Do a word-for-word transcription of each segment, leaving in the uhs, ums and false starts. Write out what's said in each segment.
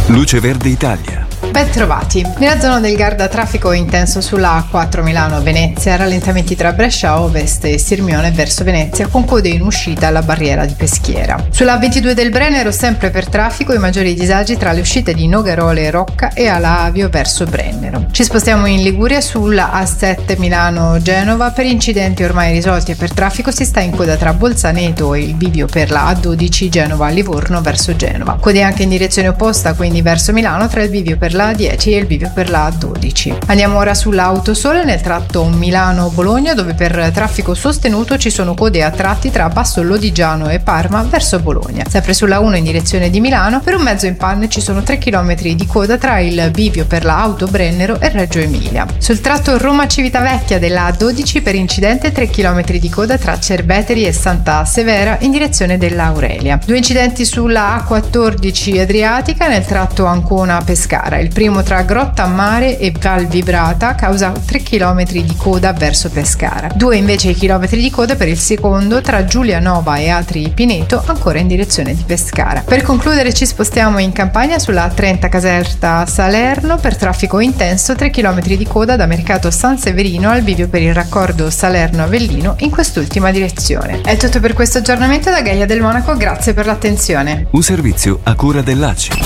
Luce Verde Italia. Ben trovati. Nella zona del Garda traffico intenso sulla A quattro Milano-Venezia, rallentamenti tra Brescia Ovest e Sirmione verso Venezia con code in uscita alla barriera di Peschiera. Sulla A ventidue del Brennero, sempre per traffico, i maggiori disagi tra le uscite di Nogarole e Rocca e alla Avio verso Brennero. Ci spostiamo in Liguria sulla A sette Milano-Genova. Per incidenti ormai risolti e per traffico si sta in coda tra Bolzaneto e il bivio per la A dodici Genova-Livorno verso Genova. Code anche in direzione opposta, quindi verso Milano, tra il bivio per la A dieci e il bivio per la A dodici. Andiamo ora sulla Autosole nel tratto Milano-Bologna, dove per traffico sostenuto ci sono code a tratti tra Basso Lodigiano e Parma verso Bologna. Sempre sulla uno in direzione di Milano, per un mezzo in panne ci sono tre chilometri di coda tra il bivio per la Auto Brennero e Reggio Emilia. Sul tratto Roma-Civitavecchia della A dodici, per incidente tre chilometri di coda tra Cerveteri e Santa Severa in direzione dell'Aurelia. Due incidenti sulla A quattordici Adriatica nel tratto Ancona-Pescara. Il primo tra Grotta Mare e Val Vibrata causa tre chilometri di coda verso Pescara. Due invece i chilometri di coda per il secondo tra Giulianova e Atri Pineto, ancora in direzione di Pescara. Per concludere ci spostiamo in Campania sulla A trenta Caserta Salerno, per traffico intenso tre chilometri di coda da Mercato San Severino al bivio per il raccordo Salerno-Avellino in quest'ultima direzione. È tutto per questo aggiornamento da Gaia del Monaco, grazie per l'attenzione. Un servizio a cura dell'A C I.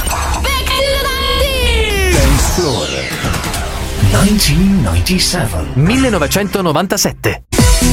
Dance Floor millenovecentonovantasette.